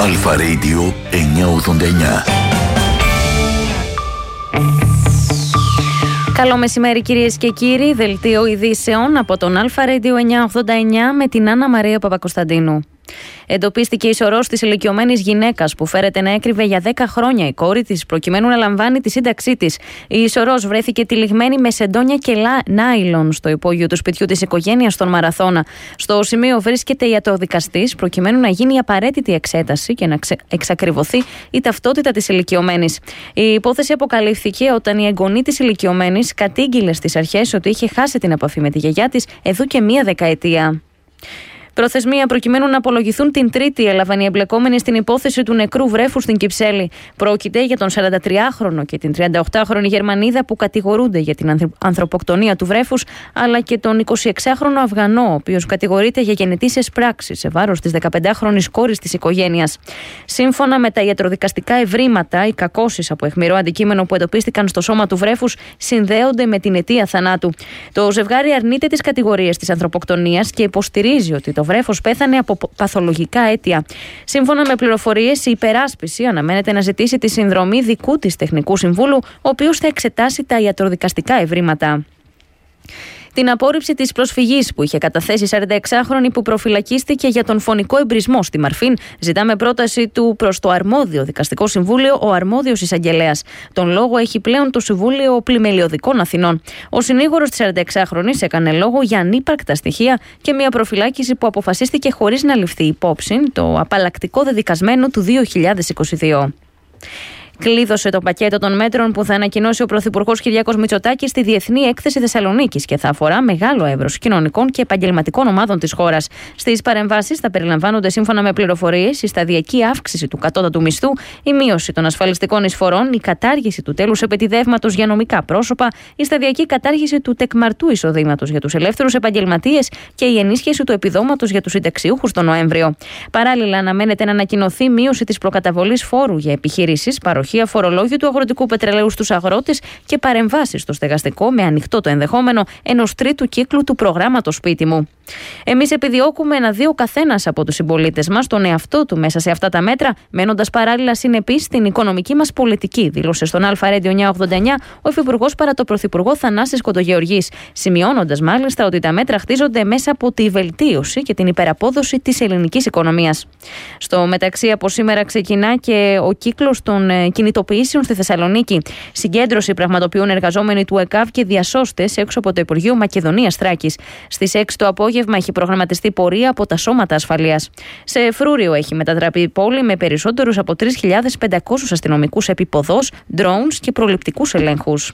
Αλφα Radio 989. Καλό μεσημέρι κυρίες και κύριοι, δελτίο ειδήσεων από τον Αλφα Radio 989 με την Άννα Μαρία Παπακοσταντίνου. Εντοπίστηκε η σωρός της ηλικιωμένης γυναίκας που φέρεται να έκρυβε για 10 χρόνια η κόρη της προκειμένου να λαμβάνει τη σύνταξή της. Η σωρός βρέθηκε τυλιγμένη με σεντόνια και νάιλον στο υπόγειο του σπιτιού της οικογένειας στον Μαραθώνα. Στο σημείο βρίσκεται ιατροδικαστής προκειμένου να γίνει η απαραίτητη εξέταση και να εξακριβωθεί η ταυτότητα της ηλικιωμένης. Η υπόθεση αποκαλύφθηκε όταν η εγγονή της ηλικιωμένης κατήγγειλε στις αρχές ότι είχε χάσει την επαφή με τη γιαγιά της εδώ και μία δεκαετία. Προθεσμία προκειμένου να απολογηθούν την Τρίτη έλαβαν οι εμπλεκόμενοι στην υπόθεση του νεκρού βρέφου στην Κυψέλη. Πρόκειται για τον 43χρονο και την 38χρονη Γερμανίδα που κατηγορούνται για την ανθρωποκτονία του βρέφους, αλλά και τον 26χρονο Αφγανό, ο οποίος κατηγορείται για γενετήσιες πράξεις σε βάρος της 15χρονης κόρης της οικογένειας. Σύμφωνα με τα ιατροδικαστικά ευρήματα, οι κακώσεις από αιχμηρό αντικείμενο που εντοπίστηκαν στο σώμα του βρέφους συνδέονται με την αιτία θανάτου. Το ζευγάρι αρνείται τις κατηγορίες της ανθρωποκτονίας και υποστηρίζει ότι το βρέφος πέθανε από παθολογικά αίτια. Σύμφωνα με πληροφορίες, η υπεράσπιση αναμένεται να ζητήσει τη συνδρομή δικού της τεχνικού συμβούλου, ο οποίος θα εξετάσει τα ιατροδικαστικά ευρήματα. Την απόρριψη της προσφυγής που είχε καταθέσει 46χρονη που προφυλακίστηκε για τον φωνικό εμπρισμό στη Μαρφίν, ζητάμε πρόταση του προς το αρμόδιο δικαστικό συμβούλιο ο αρμόδιος εισαγγελέας. Τον λόγο έχει πλέον το Συμβούλιο Πλημελιωδικών Αθηνών. Ο συνήγορος της 46χρονης έκανε λόγο για ανύπαρκτα στοιχεία και μια προφυλάκηση που αποφασίστηκε χωρίς να ληφθεί υπόψη το απαλλακτικό δεδικασμένο του 2022. Κλείδωσε το πακέτο των μέτρων που θα ανακοινώσει ο Πρωθυπουργός Κυριάκος Μητσοτάκης στη Διεθνή Έκθεση Θεσσαλονίκης και θα αφορά μεγάλο εύρος κοινωνικών και επαγγελματικών ομάδων της χώρας. Στις παρεμβάσεις θα περιλαμβάνονται, σύμφωνα με πληροφορίες, η σταδιακή αύξηση του κατώτατου μισθού, η μείωση των ασφαλιστικών εισφορών, η κατάργηση του τέλους επετιδεύματος για νομικά πρόσωπα, η σταδιακή κατάργηση του τεκμαρτού εισοδήματος για τους ελεύθερους επαγγελματίες και η ενίσχυση του επιδόματος για τους συνταξιούχους τον Νοέμβριο. Παράλληλα, αναμένεται να ανακοινωθεί μείωση της προκαταβολής φόρου για επιχειρήσεις, παροχή αφορολόγιου του αγροτικού πετρελαίου στους αγρότες και παρεμβάσεις στο στεγαστικό με ανοιχτό το ενδεχόμενο ενός τρίτου κύκλου του προγράμματος Σπίτι μου. Εμείς επιδιώκουμε να δει ο καθένας από τους συμπολίτες μας τον εαυτό του μέσα σε αυτά τα μέτρα, μένοντας παράλληλα συνεπείς στην οικονομική μας πολιτική, δήλωσε στον Αλφα Radio 989 ο Υφυπουργός παρά το Πρωθυπουργό Θανάσης Κοντογεωργής, σημειώνοντας μάλιστα ότι τα μέτρα χτίζονται μέσα από τη βελτίωση και την υπεραπόδοση της ελληνικής οικονομίας. Στο μεταξύ, από σήμερα ξεκινά και ο κύκλος των κινητοποιήσεων στη Θεσσαλονίκη. Συγκέντρωση πραγματοποιούν εργαζόμενοι του ΕΚΑΒ και διασώστες έξω από το Υπουργείο Μακεδονίας Θράκης. Στις 6 το απόγευμα έχει προγραμματιστεί πορεία από τα σώματα ασφαλείας. Σε φρούριο έχει μετατραπεί η πόλη με περισσότερους από 3.500 αστυνομικούς επίποδος, drones και προληπτικούς ελέγχους.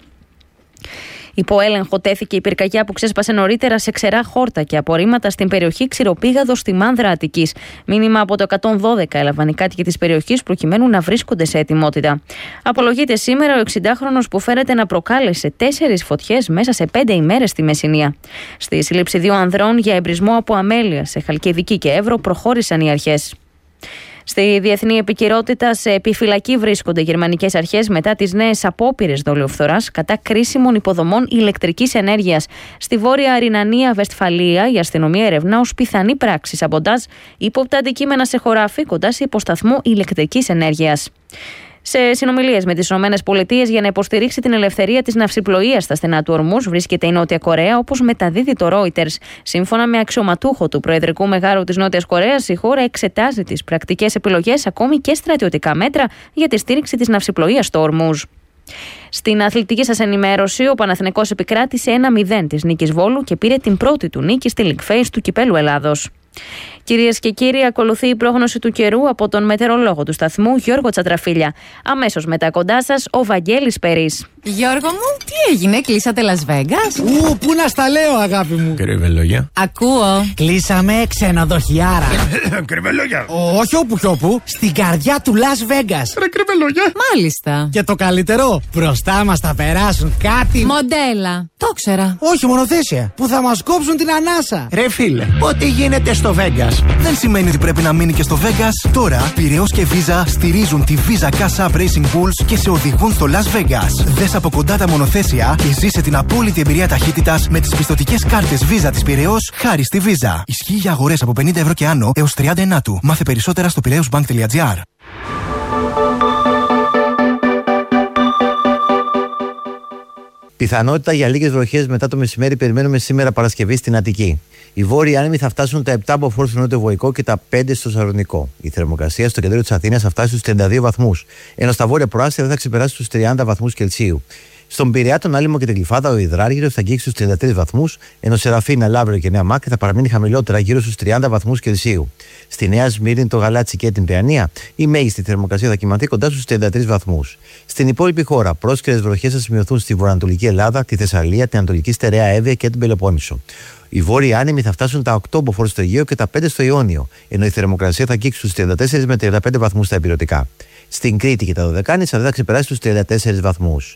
Υπό έλεγχο τέθηκε η πυρκαγιά που ξέσπασε νωρίτερα σε ξερά χόρτα και απορρίμματα στην περιοχή Ξηροπήγαδο στη Μάνδρα Αττικής. Μήνυμα από το 112 έλαβαν οι κάτοικοι της περιοχής προκειμένου να βρίσκονται σε ετοιμότητα. Απολογείται σήμερα ο 60χρονος που φέρεται να προκάλεσε 4 φωτιές μέσα σε 5 ημέρες στη Μεσσηνία. Στη σύλληψη 2 ανδρών για εμπρισμό από αμέλεια σε Χαλκιδική και Εύρο προχώρησαν οι αρχές. Στη διεθνή επικαιρότητα, σε επιφυλακή βρίσκονται οι γερμανικές αρχές μετά τις νέες απόπειρες δολιοφθοράς κατά κρίσιμων υποδομών ηλεκτρικής ενέργειας. Στη Βόρεια Ρινανία-Βεστφαλία, η αστυνομία ερευνά ως πιθανή πράξη σαμποντάζ ύποπτα αντικείμενα σε χωράφι κοντά σε υποσταθμό ηλεκτρικής ενέργειας. Σε συνομιλίες με τις ΗΠΑ για να υποστηρίξει την ελευθερία της ναυσιπλοείας στα στενά του Ορμούζ βρίσκεται η Νότια Κορέα, όπως μεταδίδει το Reuters. Σύμφωνα με αξιωματούχο του Προεδρικού Μεγάρου της Νότιας Κορέας, η χώρα εξετάζει τις πρακτικές επιλογές, ακόμη και στρατιωτικά μέτρα για τη στήριξη της ναυσιπλοείας στο Ορμούζ. Στην αθλητική σας ενημέρωση, ο Παναθηναϊκός επικράτησε 1-0 της νίκης Βόλου και πήρε την πρώτη του νίκη στη League Phase του Κυπέλλου Ελλάδος. Κυρίες και κύριοι, ακολουθεί η πρόγνωση του καιρού από τον μετεωρολόγο του σταθμού Γιώργο Τσατραφίλια. Αμέσως μετά κοντά σας ο Βαγγέλης Περής. Γιώργο μου, τι έγινε, κλείσατε Las Vegas? Πού να στα λέω, αγάπη μου. Κρυβελόγια. Ακούω. Κλείσαμε ξενοδοχιάρα. Κρυβελόγια. Όχι όπου κι όπου, στην καρδιά του Las Vegas. Ρε κρυβελόγια. Μάλιστα. Και το καλύτερο, μπροστά μας θα περάσουν κάτι. Μοντέλα. Το ξέρα. Όχι, μονοθέσια. Που θα μας κόψουν την ανάσα. Ρε φίλε, ό,τι γίνεται στο Vegas δεν σημαίνει ότι πρέπει να μείνει και στο Vegas. Τώρα, Πειραιώς και Visa στηρίζουν τη Visa Cash App Racing Bulls και σε οδηγούν στο Las Vegas. Δες Δες από κοντά τα μονοθέσια και ζήσε την απόλυτη εμπειρία ταχύτητας με τις πιστωτικές κάρτες Visa της Πειραιώς χάρη στη Visa. Ισχύει για αγορές από 50 ευρώ και άνω έως 30 του. Μάθε περισσότερα στο piraeusbank.gr. Πιθανότητα για λίγες βροχές μετά το μεσημέρι περιμένουμε σήμερα Παρασκευή στην Αττική. Οι βόρειοι άνεμοι θα φτάσουν τα 7 από φόρ στο νότιο-βορεικό και τα 5 στο Σαλονικό. Η θερμοκρασία στο κεντρικό της Αθήνας θα φτάσει στους 32 βαθμούς, ενώ στα βόρεια προάστια δεν θα ξεπεράσει τους 30 βαθμούς Κελσίου. Στον Πειραιά, τον Άλυμο και την Γλυφάδα, ο Ιδράργυρος θα αγγίξει στους 33 βαθμούς, ενώ Σεραφίνα, Λαύριο και Νέα Μάκρη θα παραμείνει χαμηλότερα γύρω στους 30 βαθμούς Κελσίου. Στη Νέα Σμύρνη, το Γαλάτσι και την Παιανία, η μέγιστη θερμοκρασία θα κυμανθεί κοντά στους 33 βαθμούς. Στην υπόλοιπη χώρα, πρόσκαιρες βροχές θα σημειωθούν στη βορειοανατολική Ελλάδα, τη Θεσσαλία, την Ανατολική Στερεά Εύβοια και την Πελοπόννησο. Οι βόρειοι άνεμοι θα φτάσουν τα 8 μποφόρ στο Αιγαίο και τα 5 στο Ιόνιο, ενώ η θερμοκρασία θα αγγίξει στους 34 με 35 βαθμούς στα ηπειρωτικά. Στην Κρήτη και τα Δωδεκάνησα δεν θα ξεπεράσει τους 34 βαθμούς.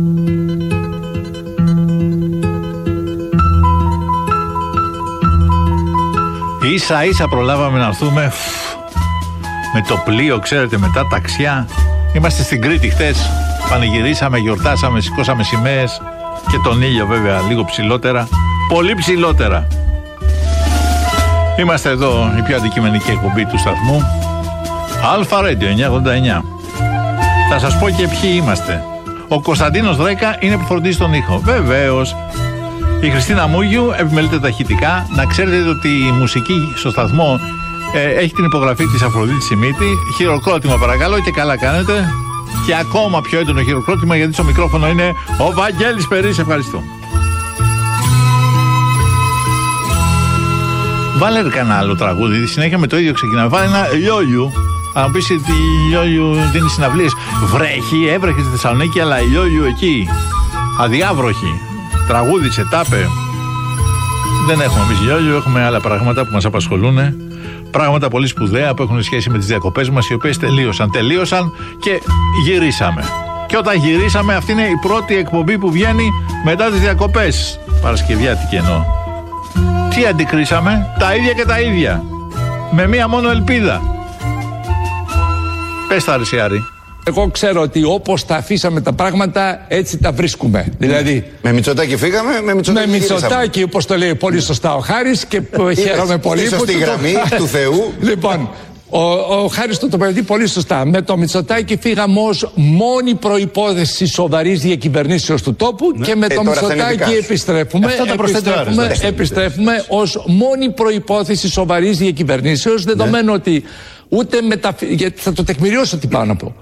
Ίσα ίσα προλάβαμε να έρθουμε με το πλοίο, ξέρετε, μετά ταξιά. Είμαστε στην Κρήτη χτες, πανηγυρίσαμε, γιορτάσαμε, σηκώσαμε σημαίες και τον ήλιο βέβαια λίγο ψηλότερα, πολύ ψηλότερα. Είμαστε εδώ, η πιο αντικειμενική εκπομπή του σταθμού, Αλφα Radio 989. Θα σας πω και ποιοι είμαστε. Ο Κωνσταντίνος Δρέκα είναι που φροντίζει τον ήχο. Βεβαίως. Η Χριστίνα Μούγιου επιμελείται τα ηχητικά. Να ξέρετε ότι η μουσική στο σταθμό έχει την υπογραφή της Αφροδίτης Σιμίτη. Χειροκρότημα παρακαλώ και καλά κάνετε. Και ακόμα πιο έντονο χειροκρότημα γιατί στο μικρόφωνο είναι ο Βαγγέλης Περής. Ευχαριστώ. Βάλε κανένα άλλο τραγούδι. Συνέχεια με το ίδιο ξεκινάμε. Βάλε ένα Λιόλιου. Αν μου πεις ότι Λιόλιου δίνει συναυλίες. Βρέχει, έβρεχε στη Θεσσαλονίκη, αλλά Λιόλιου εκεί. Αδιάβροχη. Τραγούδισε, τάπε. Δεν έχουμε εμείς Λιόλιου, έχουμε άλλα πράγματα που μας απασχολούν. Πράγματα πολύ σπουδαία που έχουν σχέση με τις διακοπές μας, οι οποίες τελείωσαν και γυρίσαμε. Και όταν γυρίσαμε, αυτή είναι η πρώτη εκπομπή που βγαίνει μετά τις διακοπές. Παρασκευιάτικη εννοώ. Τι αντικρίσαμε? Τα ίδια και τα ίδια. Με μία μόνο ελπίδα. Πες τα Αρσιάρη. Εγώ ξέρω ότι όπως τα αφήσαμε τα πράγματα, έτσι τα βρίσκουμε. Δηλαδή, με Μητσοτάκη φύγαμε, με Μητσοτάκη, όπως το λέει πολύ σωστά ο Χάρης, και χαίρομαι πολύ. Ίσως στη γραμμή του Θεού. Λοιπόν, ο Χάρης το τοποθετεί πολύ σωστά. Με το Μητσοτάκη φύγαμε ως μόνη προϋπόθεση σοβαρής διακυβερνήσεως του τόπου, και με το Μητσοτάκη επιστρέφουμε ως μόνη προϋπόθεση σοβαρής διακυβερνήσεως, δεδομένου ότι γιατί θα το τεκμηριώσω τι πάω να πω.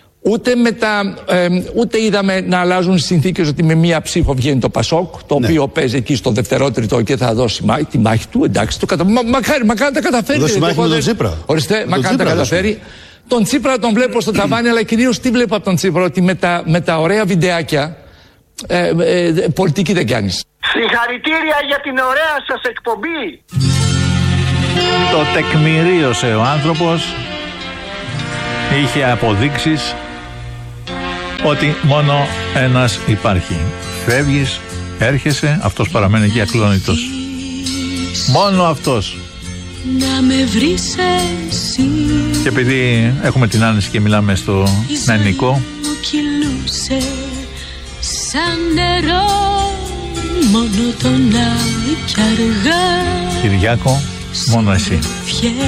Ούτε είδαμε να αλλάζουν συνθήκες ότι με μία ψήφο βγαίνει το Πασόκ, το οποίο παίζει εκεί στο δευτερότριτο και θα δώσει τη μάχη του. Εντάξει, μακάρι να τα καταφέρει. Δώσει μάχη με τον Τσίπρα. Ορίστε, μακάρι να τα καταφέρει. Τον Τσίπρα τον βλέπω στο ταβάνι, αλλά κυρίως τι βλέπω από τον Τσίπρα? Ότι με τα ωραία βιντεάκια πολιτική δεν κάνεις. Συγχαρητήρια για την ωραία σας εκπομπή. Το τεκμηρίωσε ο άνθρωπος. Είχε αποδείξεις ότι μόνο ένας υπάρχει. Φεύγεις, έρχεσαι, αυτός παραμένει εκεί ακλόνητος. Μόνο αυτός. Να με βρεις εσύ. Και επειδή έχουμε την άνεση και μιλάμε στο ελληνικό, κυλούσε σαν νερό μονοτονά κι αργά. Κυριάκο, μόνο εσύ.